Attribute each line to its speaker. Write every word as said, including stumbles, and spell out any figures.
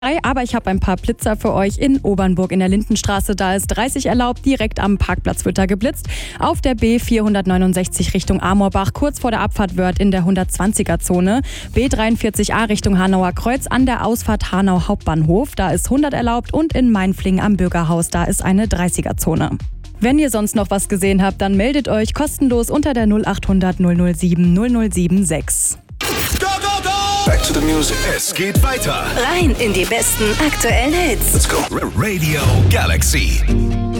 Speaker 1: Aber ich habe ein paar Blitzer für euch in Obernburg in der Lindenstraße. Da ist dreißig erlaubt, direkt am Parkplatz wird da geblitzt. Auf der B vierhundertneunundsechzig Richtung Amorbach, kurz vor der Abfahrt Wörth in der hundertzwanziger-Zone. B dreiundvierzig a Richtung Hanauer Kreuz an der Ausfahrt Hanau Hauptbahnhof. Da ist hundert erlaubt und in Mainflingen am Bürgerhaus, da ist eine dreißiger-Zone. Wenn ihr sonst noch was gesehen habt, dann meldet euch kostenlos unter der null acht hundert null null sieben null null sieben sechs.
Speaker 2: Go, go, go! Back to the music. Es geht weiter.
Speaker 3: Rein in die besten aktuellen Hits.
Speaker 2: Let's go. Radio Galaxy.